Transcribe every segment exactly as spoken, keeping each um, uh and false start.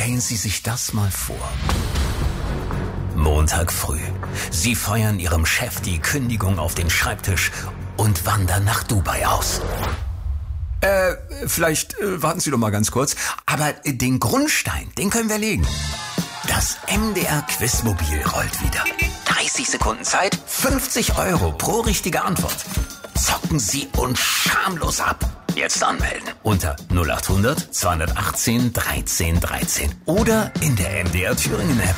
Stellen Sie sich das mal vor. Montag früh. Sie feuern Ihrem Chef die Kündigung auf den Schreibtisch und wandern nach Dubai aus. Äh, vielleicht äh, warten Sie doch mal ganz kurz. Aber äh, den Grundstein, den können wir legen. Das M D R-Quizmobil rollt wieder. dreißig Sekunden Zeit, fünfzig Euro pro richtige Antwort. Zocken Sie uns schamlos ab. Jetzt anmelden unter null acht hundert zweihundertachtzehn dreizehn dreizehn oder in der M D R Thüringen App.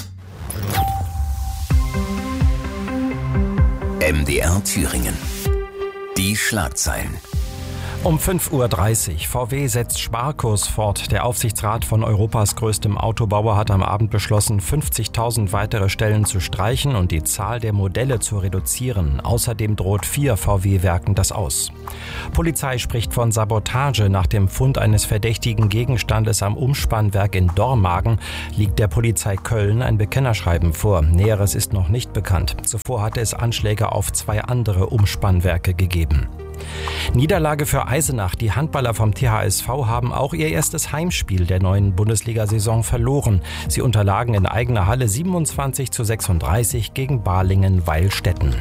M D R Thüringen. Die Schlagzeilen. Um fünf Uhr dreißig. V W setzt Sparkurs fort. Der Aufsichtsrat von Europas größtem Autobauer hat am Abend beschlossen, fünfzigtausend weitere Stellen zu streichen und die Zahl der Modelle zu reduzieren. Außerdem droht vier V W-Werken das aus. Polizei spricht von Sabotage. Nach dem Fund eines verdächtigen Gegenstandes am Umspannwerk in Dormagen liegt der Polizei Köln ein Bekennerschreiben vor. Näheres ist noch nicht bekannt. Zuvor hatte es Anschläge auf zwei andere Umspannwerke gegeben. Niederlage für Eisenach. Die Handballer vom T H S V haben auch ihr erstes Heimspiel der neuen Bundesliga-Saison verloren. Sie unterlagen in eigener Halle siebenundzwanzig zu sechsunddreißig gegen Balingen-Weilstätten.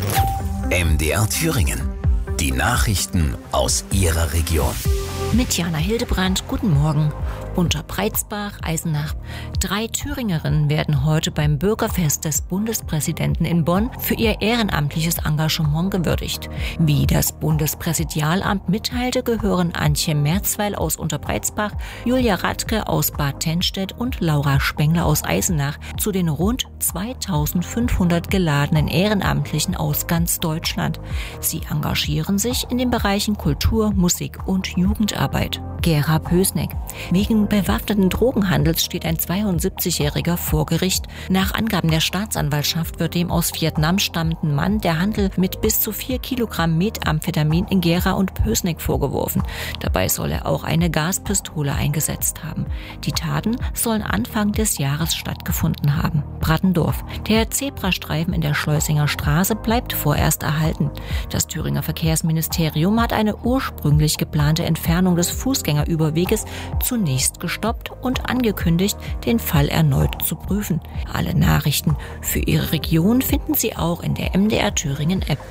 M D R Thüringen. Die Nachrichten aus Ihrer Region. Mit Jana Hildebrand, guten Morgen. Unterbreizbach, Eisenach. Drei Thüringerinnen werden heute beim Bürgerfest des Bundespräsidenten in Bonn für ihr ehrenamtliches Engagement gewürdigt. Wie das Bundespräsidialamt mitteilte, gehören Antje Merzweil aus Unterbreizbach, Julia Radke aus Bad Tennstedt und Laura Spengler aus Eisenach zu den rund zweitausendfünfhundert geladenen Ehrenamtlichen aus ganz Deutschland. Sie engagieren sich in den Bereichen Kultur, Musik und Jugendarbeit. Gera Pösneck. Wegen bewaffneten Drogenhandels steht ein zweiundsiebzigjähriger vor Gericht. Nach Angaben der Staatsanwaltschaft wird dem aus Vietnam stammenden Mann der Handel mit bis zu vier Kilogramm Methamphetamin in Gera und Pösneck vorgeworfen. Dabei soll er auch eine Gaspistole eingesetzt haben. Die Taten sollen Anfang des Jahres stattgefunden haben. Brattendorf. Der Zebrastreifen in der Schleusinger Straße bleibt vorerst erhalten. Das Thüringer Verkehrsministerium hat eine ursprünglich geplante Entfernung des Fußgängerüberweges zunächst gestoppt und angekündigt, den Fall erneut zu prüfen. Alle Nachrichten für Ihre Region finden Sie auch in der M D R Thüringen App.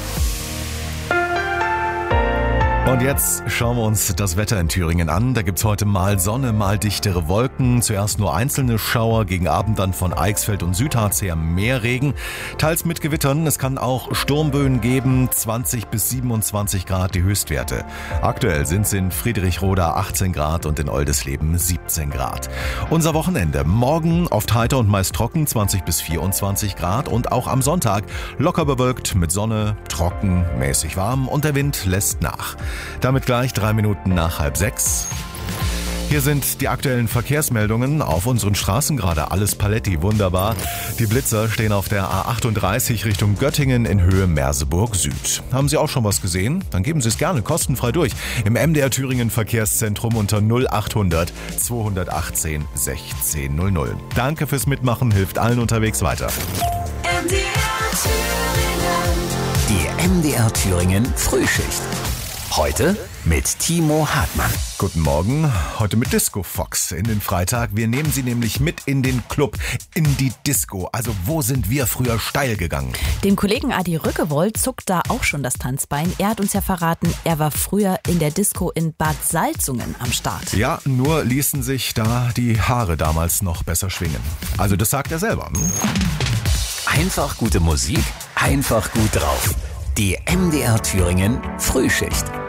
Und jetzt schauen wir uns das Wetter in Thüringen an. Da gibt's heute mal Sonne, mal dichtere Wolken. Zuerst nur einzelne Schauer, gegen Abend dann von Eichsfeld und Südharz her mehr Regen. Teils mit Gewittern. Es kann auch Sturmböen geben. zwanzig bis siebenundzwanzig Grad die Höchstwerte. Aktuell sind es in Friedrichroda achtzehn Grad und in Oldesleben siebzehn Grad. Unser Wochenende. Morgen oft heiter und meist trocken, zwanzig bis vierundzwanzig Grad. Und auch am Sonntag locker bewölkt mit Sonne, trocken, mäßig warm und der Wind lässt nach. Damit gleich drei Minuten nach halb sechs. Hier sind die aktuellen Verkehrsmeldungen. Auf unseren Straßen gerade alles Paletti, wunderbar. Die Blitzer stehen auf der A achtunddreißig Richtung Göttingen in Höhe Merseburg Süd. Haben Sie auch schon was gesehen? Dann geben Sie es gerne kostenfrei durch. Im M D R Thüringen Verkehrszentrum unter null achthundert zweihundertachtzehn sechzehn null null. Danke fürs Mitmachen, hilft allen unterwegs weiter. M D R Thüringen. Die M D R Thüringen Frühschicht. Heute mit Timo Hartmann. Guten Morgen, heute mit Disco Fox in den Freitag. Wir nehmen Sie nämlich mit in den Club, in die Disco. Also wo sind wir früher steil gegangen? Dem Kollegen Adi Rückewold zuckt da auch schon das Tanzbein. Er hat uns ja verraten, er war früher in der Disco in Bad Salzungen am Start. Ja, nur ließen sich da die Haare damals noch besser schwingen. Also das sagt er selber. Hm? Einfach gute Musik, einfach gut drauf. Die M D R Thüringen Frühschicht.